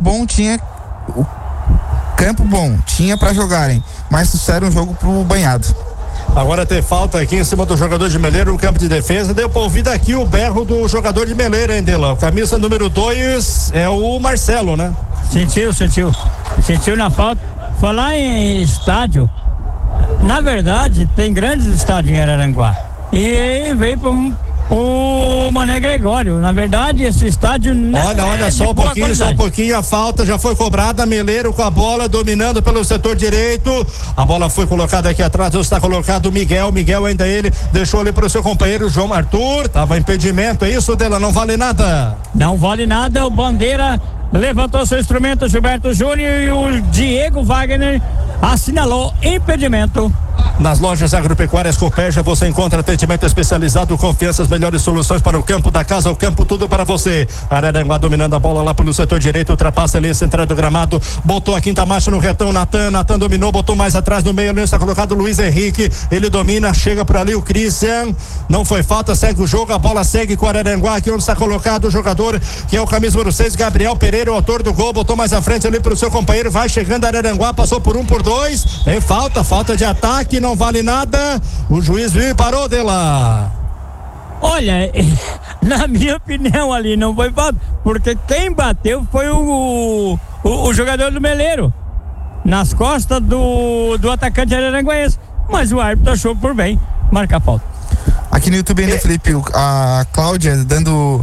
bom, tinha o campo bom, tinha pra jogarem, mas trouxeram um jogo pro banhado. Agora tem falta aqui em cima do jogador de Meleiro no campo de defesa. Deu pra ouvir daqui o berro do jogador de Meleiro, hein, Delão? Camisa número 2 é o Marcelo, né? Sentiu na falta. Falar em estádio, na verdade, tem grandes estádios em Araranguá. E veio para o Mané Gregório. Na verdade, esse estádio olha só um pouquinho, a falta já foi cobrada. Meleiro com a bola, dominando pelo setor direito. A bola foi colocada aqui atrás, está colocado o Miguel ainda ele, deixou ali para o seu companheiro João Arthur, tava impedimento, é isso, Dela? Não vale nada? Não vale nada, o Bandeira levantou seu instrumento, Gilberto Júnior, e o Diego Wagner assinalou impedimento. Nas lojas agropecuárias Copérgia você encontra atendimento especializado, confiança, as melhores soluções para o campo da casa, o campo tudo para você. Araranguá dominando a bola lá pelo setor direito, ultrapassa ali, central do gramado, botou a quinta marcha no retão, Natan dominou, botou mais atrás no meio, ali está colocado o Luiz Henrique, ele domina, chega por ali o Christian, não foi falta, segue o jogo, a bola segue com o Araranguá, aqui onde está colocado o jogador, que é o camisa número 6, Gabriel Pereira, o autor do gol, botou mais à frente ali para o seu companheiro, vai chegando Araranguá, passou por 1 por 2, tem falta de ataque, não vale nada, o juiz viu e parou, Dela. Olha, na minha opinião ali não foi falta, porque quem bateu foi o jogador do Meleiro, nas costas do atacante araranguense, mas o árbitro achou por bem marcar falta. Aqui no YouTube ainda, Felipe, a Cláudia dando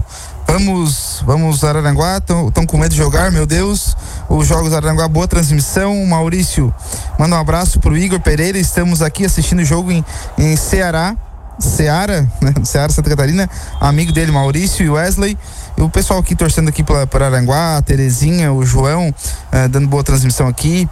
Vamos Araranguá, estão com medo de jogar, meu Deus. Os Jogos Araranguá, boa transmissão. O Maurício manda um abraço pro Igor Pereira. Estamos aqui assistindo o jogo em Ceará, né? Ceará, Santa Catarina. Amigo dele, Maurício e Wesley. E o pessoal aqui torcendo aqui para Araranguá, a Terezinha, o João, dando boa transmissão aqui.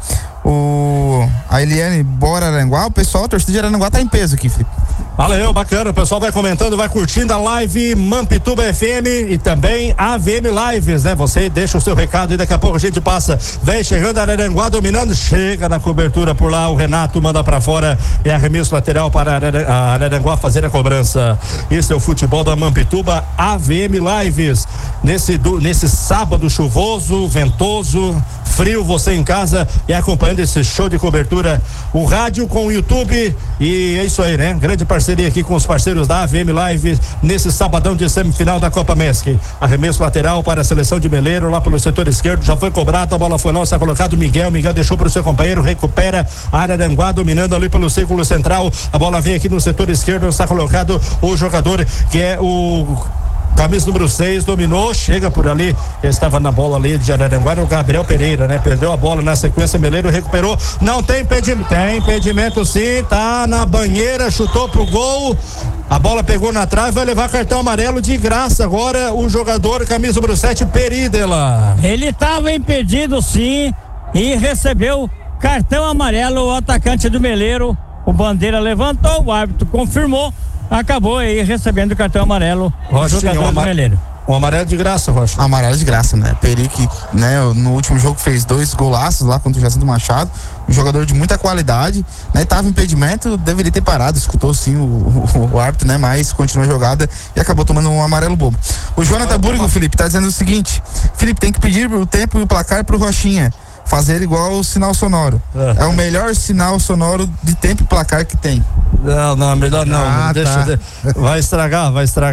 A Eliane, bora Araranguá. O pessoal, a torcida de Araranguá tá em peso aqui, Felipe. Valeu, bacana, o pessoal vai comentando, vai curtindo a live Mampituba FM e também AVM Lives, né? Você deixa o seu recado e daqui a pouco a gente passa. Vem chegando a Araranguá, dominando, chega na cobertura por lá, o Renato manda pra fora e arremesso lateral para a Araranguá fazer a cobrança. Esse é o futebol da Mampituba AVM Lives. Nesse sábado chuvoso, ventoso, frio, você em casa e acompanhando esse show de cobertura, o rádio com o YouTube, e é isso aí, né? Grande parceria aqui com os parceiros da AVM Live nesse sabadão de semifinal da Copa MESC. Arremesso lateral para a seleção de Meleiro lá pelo setor esquerdo, já foi cobrado, a bola foi lá, está colocado Miguel deixou para o seu companheiro, recupera a Araranguá dominando ali pelo círculo central, a bola vem aqui no setor esquerdo, está colocado o jogador que é o camisa número 6, dominou, chega por ali, estava na bola ali de Araranguá, o Gabriel Pereira, né? Perdeu a bola na sequência, Meleiro recuperou, não tem impedimento, tem impedimento sim, tá na banheira, chutou pro gol, a bola pegou na trave, vai levar cartão amarelo de graça agora o jogador, camisa número 7, Peridela. Ele estava impedido sim e recebeu cartão amarelo, o atacante do Meleiro, o Bandeira levantou, o árbitro confirmou, acabou aí recebendo o cartão amarelo, o jogador do Meleiro. Um amarelo de graça, Rocha. Amarelo de graça, né? Peri que, né, no último jogo fez 2 golaços lá contra o Jacinto Machado, um jogador de muita qualidade, né? Tava impedimento, deveria ter parado, escutou sim o árbitro, né? Mas continuou a jogada e acabou tomando um amarelo bobo. O Jonathan Burgo, Felipe, tá dizendo o seguinte: Felipe, tem que pedir o tempo e o placar pro Rochinha fazer igual o sinal sonoro. É o melhor sinal sonoro de tempo e placar que tem. Não, melhor não. Deixa. Vai estragar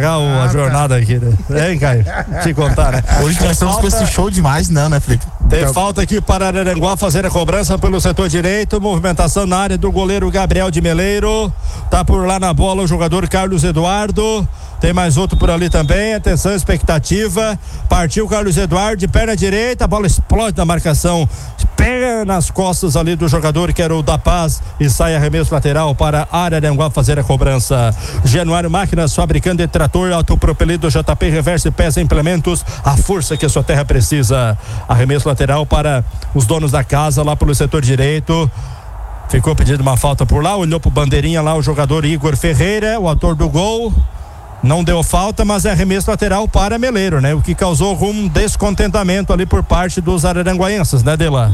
a jornada aqui, né? Hein, Caio? Te contar, né? Hoje nós estamos com esse show demais, não, né, Felipe? Tem falta aqui para Araranguá fazer a cobrança pelo setor direito, movimentação na área do goleiro Gabriel de Meleiro, tá por lá na bola o jogador Carlos Eduardo, tem mais outro por ali também, atenção, expectativa, partiu Carlos Eduardo de perna direita, a bola explode na marcação, pega nas costas ali do jogador que era o da Paz e sai arremesso lateral para Araranguá fazer a cobrança. Januário Máquinas, fabricando de trator autopropelido, JP Reverse, peça e implementos, a força que a sua terra precisa. Arremesso lateral para os donos da casa lá pelo setor direito. Ficou pedindo uma falta por lá, olhou pro bandeirinha lá o jogador Igor Ferreira, o autor do gol. Não deu falta, mas é arremesso lateral para Meleiro, né? O que causou um descontentamento ali por parte dos araranguaenses, né, Dela?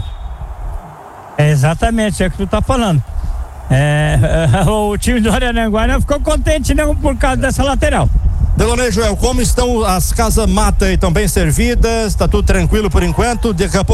Exatamente, é o que tu tá falando. O time do Araranguá não ficou contente não por causa dessa lateral. Delonei, Joel, como estão as casas mata aí? Estão bem servidas? Tá tudo tranquilo por enquanto? Daqui a pouco